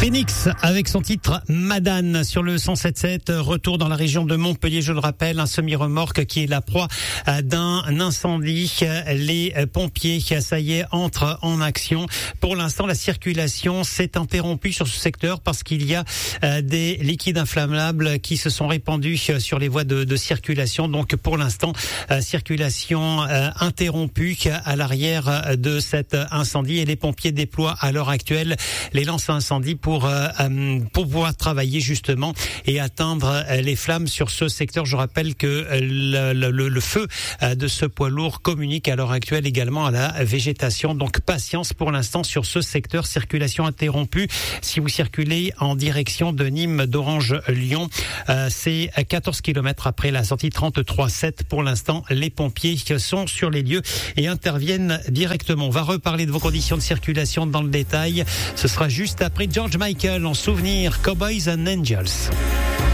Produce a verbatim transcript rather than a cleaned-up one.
Phoenix avec son titre Madane sur le cent sept sept. Retour dans la région de Montpellier, je le rappelle, un semi-remorque qui est la proie d'un incendie. Les pompiers, ça y est, entrent en action. Pour l'instant, la circulation s'est interrompue sur ce secteur parce qu'il y a des liquides inflammables qui se sont répandus sur les voies de, de circulation. Donc pour l'instant, circulation interrompue à l'arrière de cet incendie et les pompiers déploient à l'heure actuelle les lances à incendie pour euh, pour pouvoir travailler justement et atteindre les flammes sur ce secteur. Je rappelle que le, le, le feu de ce poids lourd communique à l'heure actuelle également à la végétation. Donc patience pour l'instant sur ce secteur, circulation interrompue. Si vous circulez en direction de Nîmes, d'Orange, Lyon, euh, c'est quatorze kilomètres après la sortie trente-trois sept. Pour l'instant, les pompiers sont sur les lieux et interviennent directement. On va reparler de vos conditions de circulation dans le détail. Ce sera juste après George Michael en souvenir Cowboys and Angels.